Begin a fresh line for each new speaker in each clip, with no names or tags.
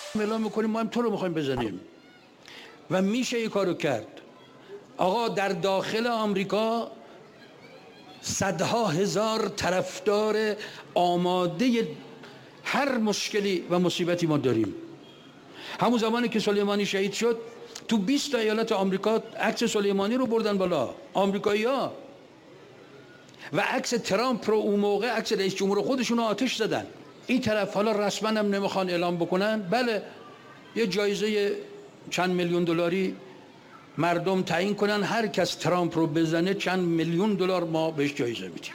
اعلام میکنیم ما هم تو رو میخوایم بزنیم و میشه این کارو کرد. آقا در داخل آمریکا صدها هزار طرفدار آماده هر مشکلی و مصیبتی ما داریم. همون زمانی که سلیمانی شهید شد تو 20 تا ایالت آمریکا عکس سلیمانی رو بردن بالا آمریکایی‌ها و عکس ترامپ رو اون موقع عکس رئیس جمهور خودشون رو آتش زدن. این طرف حالا رسما هم نمیخوان اعلام بکنن، بله یه جایزه چند میلیون دلاری مردم تعیین کنن هر کس ترامپ رو بزنه چند میلیون دلار ما بهش جایزه میدیم.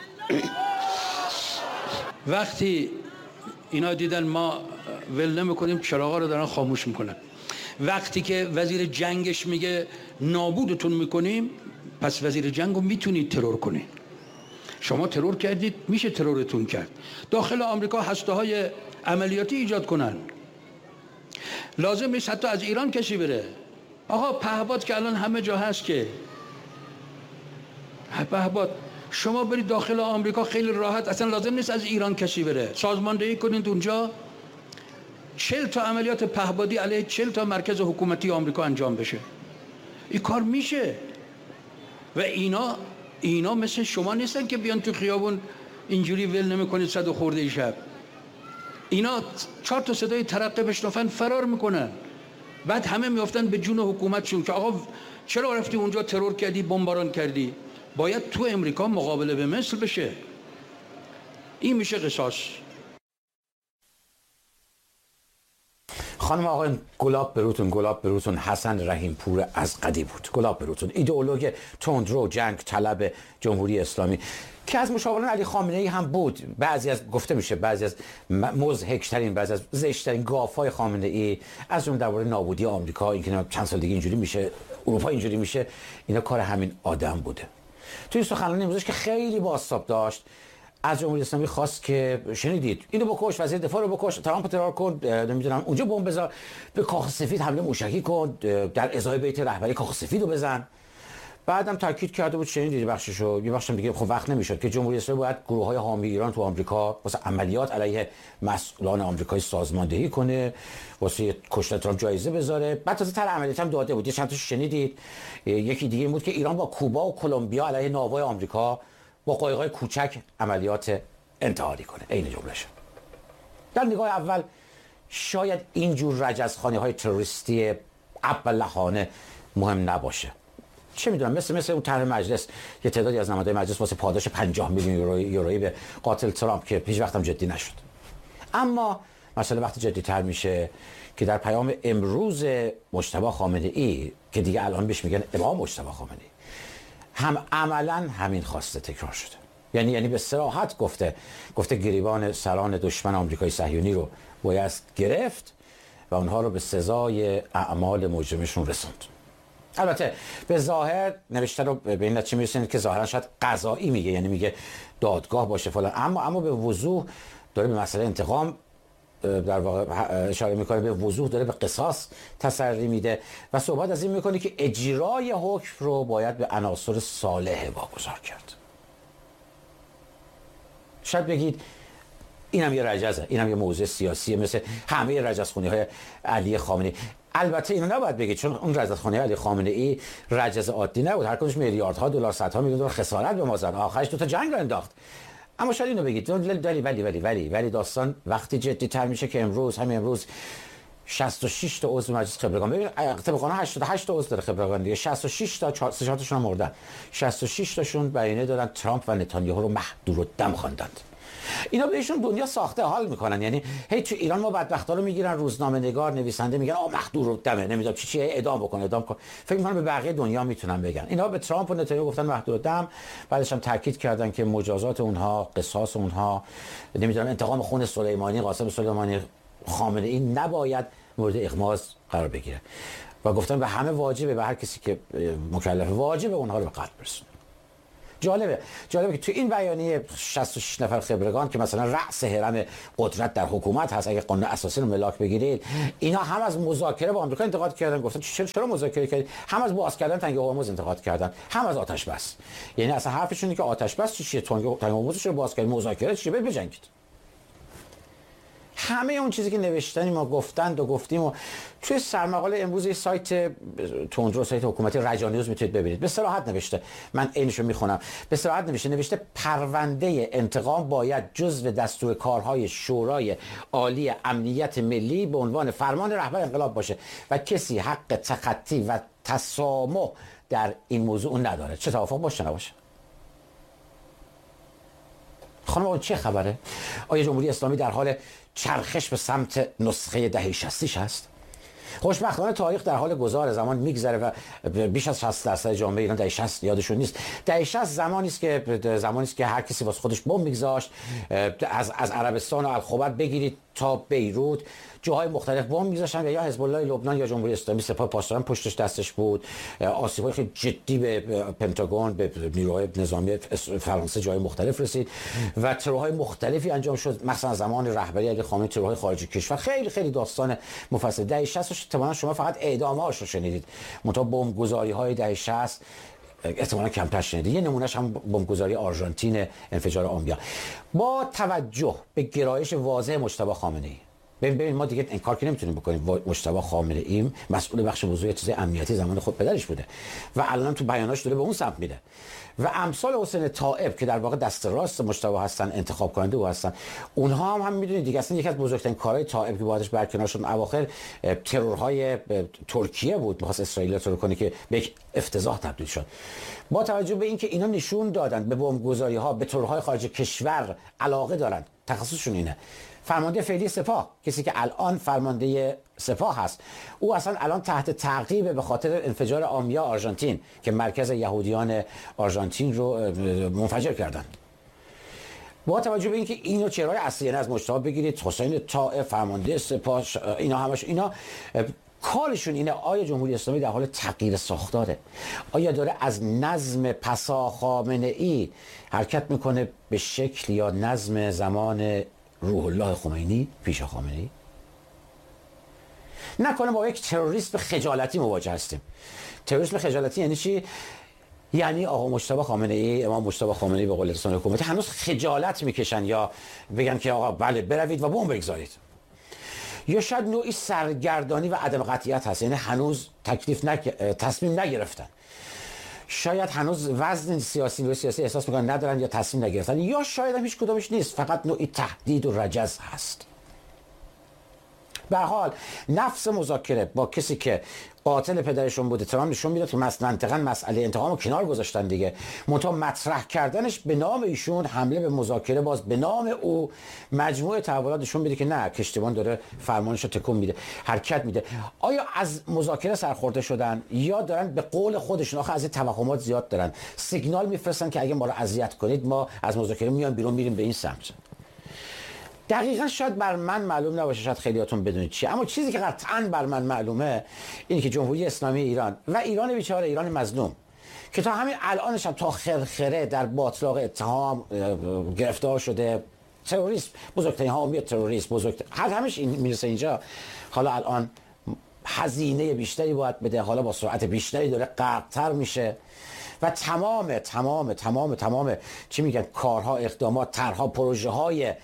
وقتی اینا دیدن ما ول نمیکنیم چراغا رو دارن خاموش میکنن. وقتی که وزیر جنگش میگه نابودتون میکنیم، پس وزیر جنگ رو میتونید ترور کنید. شما ترور کردید، میشه ترورتون کرد. داخل آمریکا هسته های عملیاتی ایجاد کنن. لازم نیست حتی از ایران کسی بره. آقا پهپاد که الان همه جا هست که پهپاد شما برید داخل آمریکا خیلی راحت، اصلا لازم نیست از ایران کسی بره. سازماندهی کنید اونجا 40 تا عملیات پهپادی علیه 40 تا مرکز حکومتی آمریکا انجام بشه. این کار میشه. و اینا مثل شما نیستن که بیان تو خیابون اینجوری ول نمیکنید 100 خورده شب. اینا 4 تا صدای ترقه بشنفن فرار میکنن، بعد همه میافتن به جون حکومتشون که آقا چرا رفتی اونجا ترور کردی، بمباران کردی؟ باید تو امریکا مقابله به مثل بشه. این میشه قصاص.
خانم آقای گلاب بروتون حسن رحیم پور از قدی بود. گلاب بروتون ایدئولوژ تندرو جنگ طلب جمهوری اسلامی که از مشاوران علی خامنه ای هم بود. بعضی از گفته میشه بعضی از مضحک‌ترین، بعضی از زشت‌ترین گاف‌های خامنه ای از اون درباره نابودی آمریکا، اینکه چند سال دیگه اینجوری میشه، اروپا اینجوری میشه، اینا کار همین آدم بوده. توی سخنرانی امروزش که خیلی بازتاب داشت از جمهوری اسلامی خواست که شنیدید اینو بکش، وزیر دفاع رو بکش، ترامپ ترور کن، نمیدونم اونجا بمب بذار، به کاخ سفید حمله موشکی کن، در ازای بیت رهبری کاخ سفید رو بزن. بعدم تاکید کرده بود شنیدید بخششو، یه بخشم دیگه خب وقت نمیشد که جمهوری اسلامی باید گروه‌های حامی ایران تو آمریکا واسه عملیات علیه مسئولان آمریکایی سازماندهی کنه، واسه کشتن ترامپ جایزه بذاره. بعد تازه تر عملیات هم داده بود. چند تا شنیدید. یکی دیگه بود که ایران با کوبا و کلمبیا علیه ناوای آمریکا با قایق‌های کوچک عملیات انتحاری کنه. عین جمله‌ش. در نگاه اول شاید اینجور رجزخانی‌های تروریستی ابلهانه مهم نباشه. چه میدونم، مثل اون طرح مجلس یه تعدادی از نمایندگان مجلس واسه پاداش 50 میلیون یورویی به قاتل ترامپ که هیچ وقت هم جدی نشد. اما مسئله وقتی جدی تر میشه که در پیام امروز مجتبی خامنه ای که دیگه الان بهش میگن امام مجتبی خامنه ای، هم عملا همین خواسته تکرار شده. یعنی به صراحت گفته گریبان سران دشمن آمریکای صهیونی رو باید گرفت و اونها رو به سزای اعمال مجرمشون رسوند. البته به ظاهر نوشته رو به این نتیجه میرسید که ظاهرا شاید قضایی میگه، یعنی میگه دادگاه باشه فلان، اما به وضوح داره به مسئله انتقام در واقع اشاره میکنه، به وضوح داره به قصاص تسری میده و صحبت از این میکنه که اجرای حکم رو باید به عناصر صالح واگذار کرد. شاید بگید اینم یه رجزه، اینم یه موضوع سیاسیه مثل همه رجزخونی‌های علی خامنه‌ای. البته اینو نباید بگید چون اون رجزخونی علی خامنه ای رجز عادی نبود، هر کدومش میلیاردها دلار، صدها میلیون دلار خسارت به ما زد، آخرش دو تا جنگ رو انداخت. اما شاید اینو بگید ولی داستان وقتی جدی تر میشه که همین امروز 66 تا عضو مجلس خبرگان، ببین طبق قانون 88 تا عضو داره خبرگان دیگه، 66 تا 4 تاشون مردن، 66 تاشون بیانیه دادن ترامپ و نتانیاهو رو مهدورالدم خواندند. اینا بهشون دنیا ساخته حال میکنن. یعنی هی تو ایران ما بدبختا رو میگیرن، روزنامه نگار نویسنده میگن مهدورالدمه، نمیدونم چی اعدام کن. فکر میکنم به بقیه دنیا میتونن بگن. اینا به ترامپ و نتانیاهو گفتن مهدورالدم، بعدش هم تاکید کردن که مجازات اونها، قصاص اونها، نمیدونم انتقام خون سلیمانی، قاسم سلیمانی، خامنه ای نباید مورد اغماض قرار بگیره و گفتن به همه واجبه، به هر کسی که مکلفه واجبه اونها رو به قتل برسونه. جالبه که تو این بیانیه 66 نفر خبرگان که مثلا رأس هرم قدرت در حکومت هست، اگه قانون اساسی رو ملاک بگیرید، اینا هم از مذاکره با آمریکا انتقاد کردن، گفتن چرا مذاکره کردید، هم از باز کردن تنگ هرمز انتقاد کردن، هم از آتش بس. یعنی اصلا حرفشون اینه که آتش بس چیه، تنگ هرمز رو باز کردید، مذاکره چیه، بجنگید. همه اون چیزی که نوشتن ما گفتند و گفتیم و توی سرمقاله امروز سایت تندرو، سایت حکومتی رجانیوز میتونید ببینید. به صراحت نوشته، من عینشو میخونم، به صراحت نوشته پرونده انتقام باید جزو دستور کارهای شورای عالی امنیت ملی به عنوان فرمان رهبر انقلاب باشه و کسی حق تخطی و تسامح در این موضوع نداره. چه توافق باشه نباشه؟ خانم آقا چه خبره؟ آیا جمهوری اسلامی در حال چرخش به سمت نسخه دهه 60 هست؟ خوشبختانه تاریخ در حال گذار، زمان میگذره و بیش از 60% جامعه ایران دهه 60 یادشون نیست. دهه 60 زمانی است که هر کسی واسه خودش بمب میگذاشت. از عربستان و الخبر بگیرید تا بیروت جاهای مختلف بمب میگذاشتن و یا حزب الله لبنان یا جمهوری اسلامی سپاه پاسداران پشتش دستش بود. آسیب‌های خیلی جدی به پنتاگون، به نیروهای نظامی فرانسه جای مختلف رسید و تروهای مختلفی انجام شد، مثلا زمان رهبری علی خامنه‌ای تروهای خارج کشور. خیلی خیلی داستان مفصل. دهه 60 احتمالاً شما فقط اعدام‌هاش رو شنیدید، منتها بمب‌گذاری‌های دهه 60 احتمالاً کمتر شنیدید. یه نمونهش هم بمب‌گذاری آرژانتین، انفجار آمبیا. با توجه به گرایش واضح مجتبی خامنه‌ای، ببین ما دیگه انکار که نمیتونیم بکنیم مجتبی خامنه‌ای مسئول بخش بزرگی چیز امنیتی زمان خود پدرش بوده و الان تو بیاناش داره به اون سمت میره و امثال حسین طائب که در واقع دست راست مجتبی هستن، انتخاب کننده او هستن، اونها هم میدونید دیگه اصلا یکی از بزرگترین کارهای طائب که بعدش برکنار شد اواخر ترورهای ترکیه بود، می‌خواست اسرائیل ترور کنه که به یک افتضاح تبدیل شد. با توجه به اینکه اینا نشون دادن به بمب‌گذاری‌ها، به ترورهای خارج کشور علاقه دارن، تخصصشون اینه. فرمانده فعلی سپاه، کسی که الان فرمانده سپاه هست، او اصلا الان تحت تعقیب به خاطر انفجار آمیا آرژانتین که مرکز یهودیان آرژانتین رو منفجر کردن. با توجه به اینکه اینو چهره‌های اصلی از مجتبی بگیرید، حسین طائب فرمانده سپاه، اینا همش اینا کارشون اینه. آیا جمهوری اسلامی در حال تغییر ساختاره؟ آیا داره از نظم پسا خامنه‌ای حرکت میکنه به شکل یا نظم زمان روح الله خمینی پیش خامنه‌ای؟ نکنه با یک تروریسم خجالتی مواجه هستیم. تروریسم خجالتی یعنی چی؟ یعنی آقا مجتبی خامنه‌ای، امام مجتبی خامنه‌ای به قول رسانه حکومتی هنوز خجالت میکشن یا بگن که آقا بله بروید و بمب بگذارید. یا شاید نوعی سرگردانی و عدم قطعیت هست، یعنی هنوز تصمیم نگرفتن. شاید هنوز وزن سیاسی احساس میکنن ندارن یا تصمیم نگرفتن، یا شاید هم هیچ کدومش نیست، فقط نوعی تهدید و رجز هست. به هر حال نفس مذاکره با کسی که قاتل پدرشون بوده ترامپ نشون میداد که منطقاً مسئله انتقام رو کنار گذاشتن دیگه، منتها مطرح کردنش به نام ایشون، حمله به مذاکره باز به نام او، مجموعه تحولات نشون میده که نه، کشتیبان داره فرمانش رو تکون میده، حرکت میده. آیا از مذاکره سرخورده شدن یا دارن به قول خودشون، آخه از توهمات زیاد دارن، سیگنال میفرستن که اگه ما رو اذیت کنید ما از مذاکره میایم بیرون، میریم به این سمت؟ دقیقاً شاید بر من معلوم نباشه، شاید خیلیاتون بدونید چیه، اما چیزی که قطعاً بر من معلومه اینه که جمهوری اسلامی ایران و ایران بیچاره، ایران مظلوم که تا همین الانش هم تا خرخره در باطلاق اتهام گرفتار شده، تروریسم، بزرگترین حامی تروریسم، همش این میرسه اینجا. حالا الان هزینه بیشتری باید بده، حالا با سرعت بیشتری داره غرق‌تر میشه و تمام چی میگن، کارها، اقدامات، طرح‌ها، پروژه‌های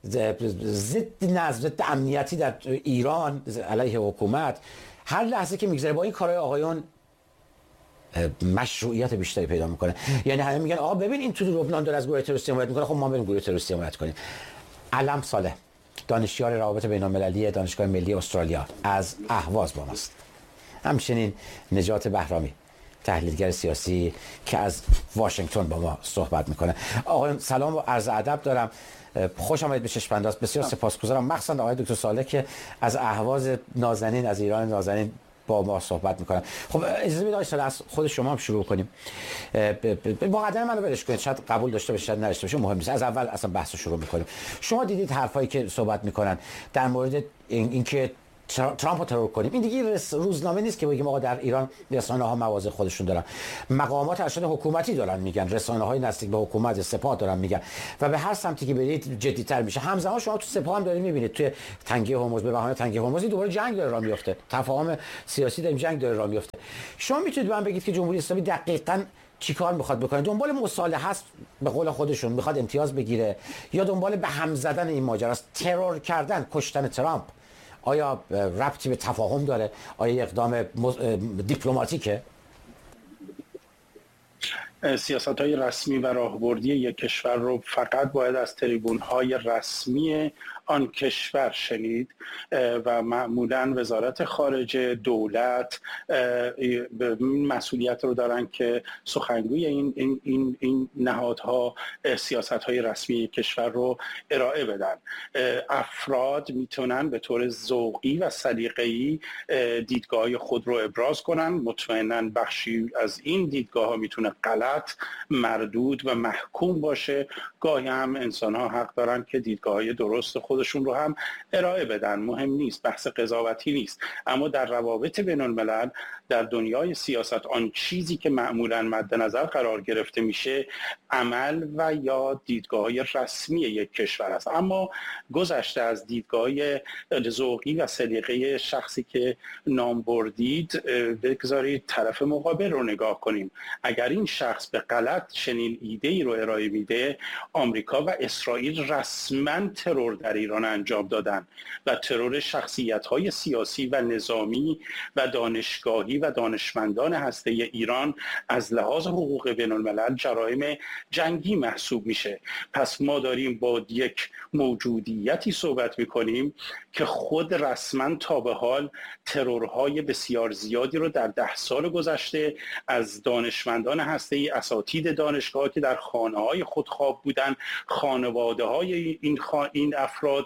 ضد امنیتی در ایران علیه حکومت هر لحظه که میگذره با این کارهای آقایون مشروعیت بیشتری پیدا میکنه. یعنی همه میگن آقا ببین این تو لبنان داره از گروه تروریستی حمایت میکنه، خب ما بریم گروه تروریستی حمایت کنیم. علم صالح، دانشیار روابط بین‌المللی دانشگاه ملی استرالیا، از اهواز با ماست. همچنین نجات بهرامی، تحلیلگر سیاسی که از واشنگتن با ما صحبت میکنه. آقایون سلام و عرض ادب دارم، خوش آمدید به چشم انداز. بسیار سپاسگزارم، مخصوصا آقای دکتر صالح که از اهواز نازنین، از ایران نازنین با ما صحبت میکنن. خب اجازه بدید آقای از خود شما هم شروع کنیم. مقدمه منو برش کنید، شاید قبول داشته باشید، شاید نداشته باشید، مهم نیست. از اول اصلا بحث رو شروع میکنیم. شما دیدید حرفایی که صحبت میکنن در مورد اینکه ترامپ رو ترور کنیم. این دیگه روزنامه نیست که بگیم آقا در ایران رسانه‌ها مواضع خودشون دارن، مقامات ارشد حکومتی دارن میگن، رسانه‌های نزدیک به حکومت سپاه دارن میگن و به هر سمتی که برید جدی‌تر میشه. همزمان شما تو سپاه هم دارید میبینید توی تنگه هرمز، به بهانه تنگه هرمز دوباره جنگ داره راه میفته، تفاهم سیاسی داریم، جنگ داره راه میفته. شما میتونید من بگید که جمهوری اسلامی دقیقاً چیکار میخواد بکنه؟ دنبال مصالحه است به قول خودشون، میخواد امتیاز بگیره، یا دنبال به هم زدن این ماجراست؟ ترور کردن، کشتن ترامپ آیا ربطی به تفاهم داره؟ آیا اقدام دیپلماتیکه؟
سیاست‌های رسمی و راهبردی یک کشور رو فقط باید از تریبون‌های رسمی آن کشور شنید و معمولاً وزارت خارجه، دولت مسئولیت رو دارن که سخنگوی این نهادها سیاست‌های رسمی کشور رو ارائه بدن. افراد میتونن به طور ذوقی و سلیقه‌ای دیدگاه خود رو ابراز کنن. مطمئناً بخشی از این دیدگاه‌ها میتونه غلط، مردود و محکوم باشه. گاهی هم انسان‌ها حق دارن که دیدگاه‌های درست خودشون رو هم ارائه بدن. مهم نیست، بحث قضاوتی نیست. اما در روابط بین الملل، در دنیای سیاست، آن چیزی که معمولاً مد نظر قرار گرفته میشه عمل و یا دیدگاه‌های رسمی یک کشور است. اما گذشته از دیدگاه ذوقی و سلیقه شخصی که نام بردید، بگذارید طرف مقابل رو نگاه کنیم. اگر این شخص به غلط چنین ایده‌ای رو ارائه میده، آمریکا و اسرائیل رسما ترور در ایران انجام دادن و ترور شخصیت‌های سیاسی و نظامی و دانشگاهی و دانشمندان هسته ایران از لحاظ حقوق بین الملل جرایم جنگی محسوب میشه. پس ما داریم با یک موجودیتی صحبت میکنیم که خود رسما تا به حال ترورهای بسیار زیادی رو در 10 سال گذشته از دانشمندان هسته‌ای، اساتید دانشگاه که در خانه‌های خود خواب بودن، خانواده‌های این افراد،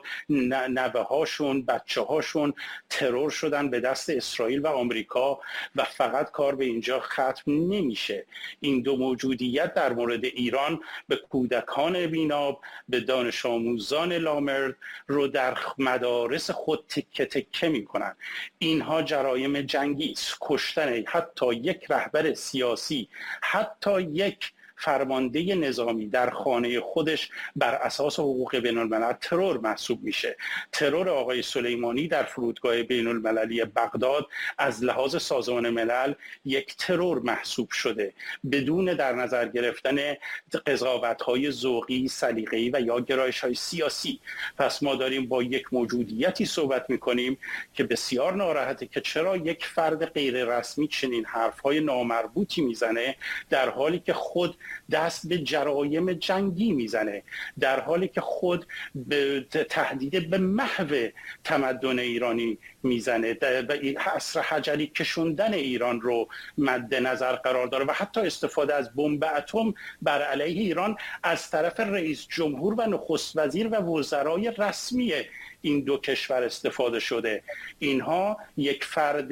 نوه‌هاشون، بچه‌هاشون ترور شدن به دست اسرائیل و آمریکا. و فقط کار به اینجا ختم نمیشه. این دو موجودیت در مورد ایران به کودکان بی‌ناب، به دانش آموزان لامرد رو در مدارس خود تکه تکه میکنن. اینها جرایم جنگی است. کشتن حتی یک رهبر سیاسی، حتی یک فرمانده نظامی در خانه خودش بر اساس حقوق بین الملل ترور محسوب میشه. ترور آقای سلیمانی در فرودگاه بین المللی بغداد از لحاظ سازمان ملل یک ترور محسوب شده، بدون در نظر گرفتن قضاوت‌های ذوقی، سلیقه‌ای و یا گرایش‌های سیاسی. پس ما داریم با یک موجودیتی صحبت میکنیم که بسیار ناراحته که چرا یک فرد غیر رسمی چنین حرف‌های نامربوطی میزنه، در حالی که خود دست به جرایم جنگی میزنه، در حالی که خود به تهدید به محو تمدن ایرانی میزنه و عصر حجری کشوندن ایران رو مد نظر قرار داره و حتی استفاده از بمب اتم بر علیه ایران از طرف رئیس جمهور و نخست وزیر و وزرای رسمی این دو کشور استفاده شده. اینها یک فرد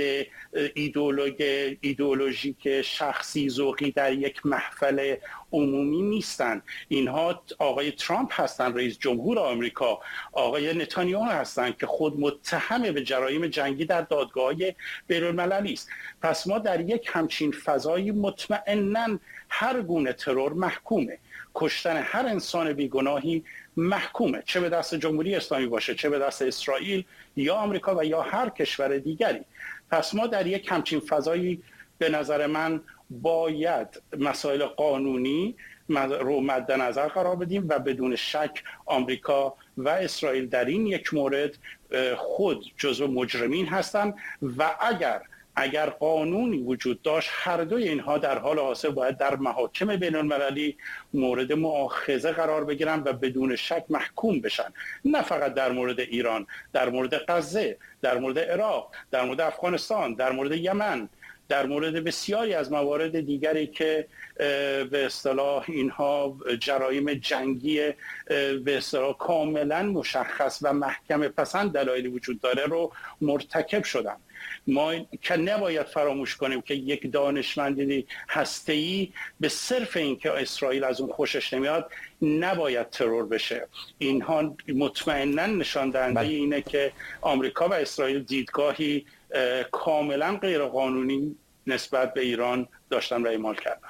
ایدئولوژیک شخصی ذوقی در یک محفل عمومی نیستن. اینها آقای ترامپ هستن، رئیس جمهور آمریکا، آقای نتانیاهو هستن که خود متهم به جرایم جنگی در دادگاه‌های بین‌المللی است. پس ما در یک همچین فضایی مطمئناً هر گونه ترور محکومه. کشتن هر انسان بیگناهی محکومه، چه به دست جمهوری اسلامی باشه، چه به دست اسرائیل یا آمریکا و یا هر کشور دیگری. پس ما در یک همچین فضایی به نظر من باید مسائل قانونی رو مد نظر قرار بدیم و بدون شک آمریکا و اسرائیل در این یک مورد خود جزو مجرمین هستند و اگر قانونی وجود داشت، هر دوی اینها در حال حاضر باید در محاکم بین المللی مورد مؤاخذه قرار بگیرن و بدون شک محکوم بشن. نه فقط در مورد ایران، در مورد غزه، در مورد عراق، در مورد افغانستان، در مورد یمن، در مورد بسیاری از موارد دیگری که به اصطلاح اینها جرایم جنگی به اصطلاح کاملا مشخص و محکمه پسند دلایلی وجود داره رو مرتکب شدن. ما که نباید فراموش کنیم که یک دانشمند هسته‌ای به صرف اینکه اسرائیل از اون خوشش نمیاد نباید ترور بشه. اینها مطمئنا نشان دهنده اینه که آمریکا و اسرائیل دیدگاهی کاملا غیر قانونی نسبت به ایران داشتن و اعمال کردن.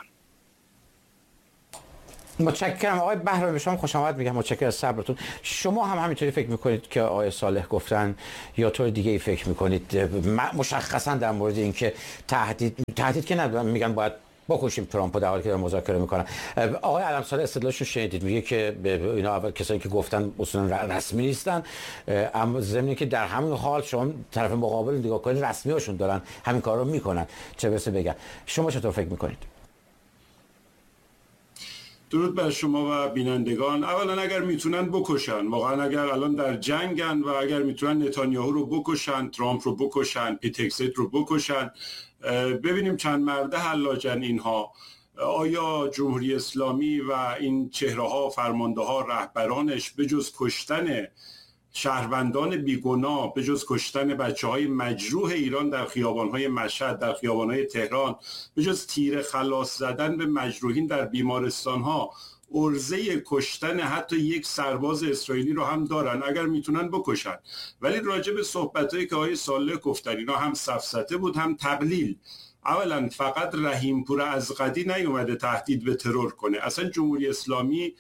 متشکرم آقای بهرام، به شما خوش آمد میگم. متشکرم از صبرتون. شما هم همینطوری فکر میکنید که آقای صالح گفتن یا طور دیگه ای فکر میکنید مشخصا در مورد اینکه تهدید که ندارن، میگن باید بکشیم ترامپو در حالی که مذاکره میکنن. آقای علمساله استدلالشون شنیدید، میگه که اینا اول کسایی که گفتن اصولا رسمی نیستن، اما ضمن که در همین حال شما طرف مقابل نگاه کنید رسمی هاشون دارن همین کار رو میکنن، چه برسه بگن. شما چطور فکر میکنید؟
درود بر شما و بینندگان. اولا اگر میتونن بکشن، واقعا اگر الان در جنگن و اگر میتونن نتانیاهو رو بکشن، ترامپ رو بکشن، پیتکست رو بکشن، ببینیم چند مرده حلاجن اینها. آیا جمهوری اسلامی و این چهره‌ها، فرمانده‌ها، رهبرانش به جز کشتن شهروندان بیگناه، به جز کشتن بچه‌های مجروح ایران در خیابان‌های مشهد، در خیابان‌های تهران، به جز تیر خلاص زدن به مجروحین در بیمارستان‌ها، عرضه کشتن حتی یک سرباز اسرائیلی رو هم دارن؟ اگر میتونن بکشن. ولی راجع به صحبتایی که آقای صالح گفتن، اینا هم سفسطه بود هم تقلیل. اولا فقط رحیم پور ازغدی نیومده تهدید به ترور کنه، اصلا جمهوری اسلامی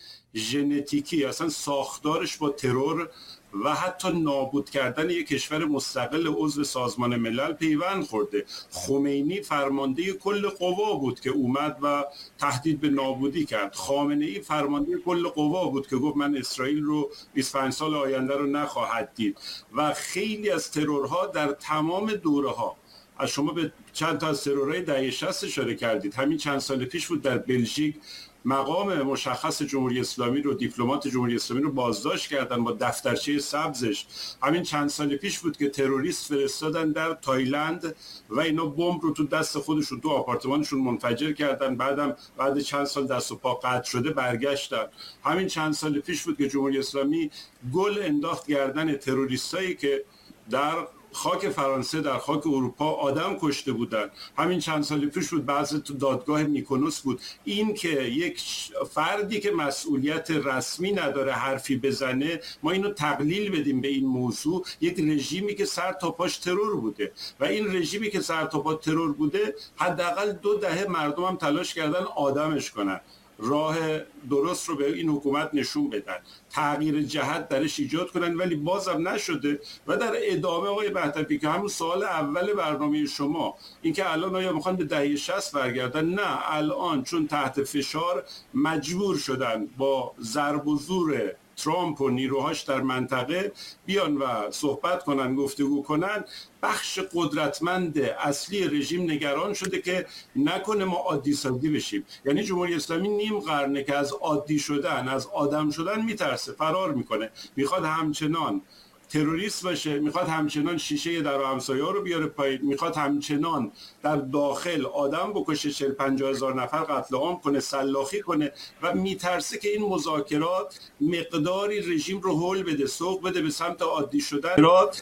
ژنتیکی اصلا ساختارش با ترور و حتی نابود کردن یک کشور مستقل عضو سازمان ملل پیوند خورده. خمینی فرمانده کل قوا بود که اومد و تهدید به نابودی کرد. خامنه‌ای فرمانده کل قوا بود که گفت من اسرائیل رو 25 سال آینده رو نخواهد دید. و خیلی از ترورها در تمام دوره‌ها، از شما به چند تا از ترورهای دهه 60 اشاره کردید، همین چند سال پیش بود در بلژیک مقام مشخص جمهوری اسلامی رو، دیپلمات جمهوری اسلامی رو بازداشت کردن با دفترچه سبزش. همین چند سال پیش بود که تروریست فرستادن در تایلند و اینا بمب رو تو دست خودشون تو آپارتمانشون منفجر کردن، بعد چند سال دست و پا قطع شده برگشتن. همین چند سال پیش بود که جمهوری اسلامی گل انداخت گردن تروریستایی که در خاک فرانسه، در خاک اروپا آدم کشته بودن. همین چند سال پیش بود بعضی تو دادگاه میکونوس بود. این که یک فردی که مسئولیت رسمی نداره حرفی بزنه، ما اینو تقلیل بدیم به این موضوع، یک رژیمی که سر تا پاش ترور بوده و این رژیمی که سر تا پا ترور بوده حداقل 2 دهه مردم هم تلاش کردن آدمش کنن، راه درست رو به این حکومت نشون بدن، تغییر جهت درش ایجاد کنن، ولی بازم نشده. و در ادامه آقای مهدوی که همون سوال اول برنامه شما، اینکه الان آیا میخوان به دهه 60 برگردن؟ نه، الان چون تحت فشار مجبور شدن با ضرب و زور ترامپ و نیروهاش در منطقه بیان و صحبت کنن، گفتگو کنن. بخش قدرتمند اصلی رژیم نگران شده که نکنه ما عادی سازی بشیم. یعنی جمهوری اسلامی نیم قرنه که از عادی شدن، از آدم شدن میترسه، فرار میکنه، میخواد همچنان تروریست باشه، میخواد همچنان شیشه در و همسایه‌ها رو بیاره پایین، میخواد همچنان در داخل آدم بکشه، 40-50 هزار نفر قتل عام کنه، سلاخی کنه و میترسه که این مذاکرات مقداری رژیم رو هول بده، سوق بده به سمت عادی شدن،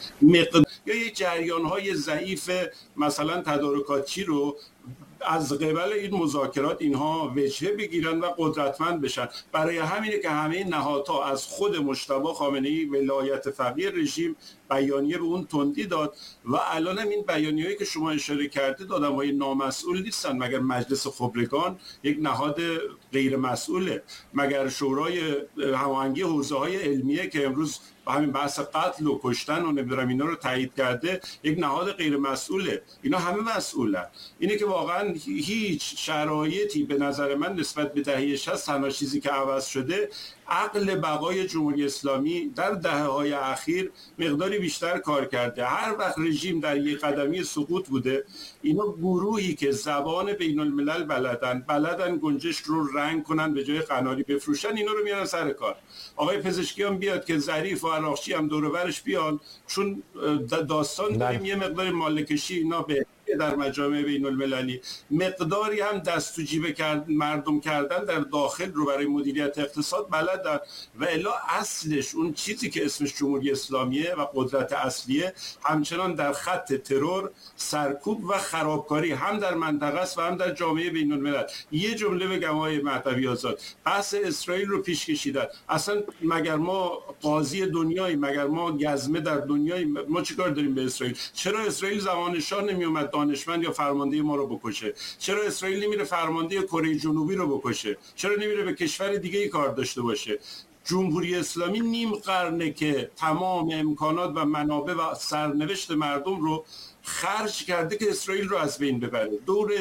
یا یه جریان‌های ضعیف مثلا تدارکاتی رو از قبل این مذاکرات اینها وجهه بگیرن و قدرتمند بشن. برای همینه که همه نهادها از خود مجتبی خامنه‌ای ولایت فقیه رژیم بیانیه به اون تندی داد و الان هم این بیانیه‌ای که شما اشاره کردید آدم‌های نامسئول نیستن. مگر مجلس خبرگان یک نهاد غیر مسئوله؟ مگر شورای هماهنگی حوزه‌های علمیه که امروز همین بحث قتل و کشتن و نمیدونم اینا رو تایید کرده یک نهاد غیر مسئوله؟ اینا همه مسئولن. اینه که واقعا هیچ شرایطی به نظر من نسبت به دهه 60 تنها چیزی که عوض شده عقل بقای جمهوری اسلامی در دهه‌های اخیر مقداری بیشتر کار کرده. هر وقت رژیم در یک قدمی سقوط بوده، اینا گروهی که زبان بین الملل بلدن گنجش رو رنگ کنن به جای قناری بفروشن، اینا رو میارن سر کار. آقای پزشکیان بیاد که ظریف و عراقچی هم دور و برش بیان، چون داستان داریم یه مقدار مالکشی اینا به در مجامع بین المللی، مقداری هم دست تو جیب مردم کردن در داخل رو برای مدیریت اقتصاد بلدن و الا اصلش اون چیزی که اسمش جمهوری اسلامیه و قدرت اصلیه همچنان در خط ترور، سرکوب و خرابکاری هم در منطقه است و هم در جامعه بین الملل. یه جمله بگم آقای مهدوی آزاد، بحث اسرائیل رو پیش کشیدن. اصلا مگر ما قاضی دنیایی، مگر ما گزمه در دنیایی؟ ما چیکار داریم به اسرائیل؟ چرا اسرائیل زمان شاه نمی اومد دانشمند یا فرمانده ما رو بکشه؟ چرا اسرائیل نمیره فرمانده کره جنوبی رو بکشه؟ چرا نمیره به کشور دیگه ای کار داشته باشه؟ جمهوری اسلامی نیم قرنه که تمام امکانات و منابع و سرنوشت مردم رو خرج کرده که اسرائیل رو از بین ببره. دور